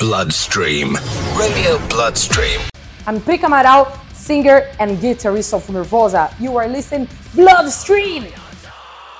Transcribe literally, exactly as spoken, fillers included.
Bloodstream. Radio Bloodstream. I'm Pica Amaral, singer and guitarist of Nervosa. You are listening Bloodstream!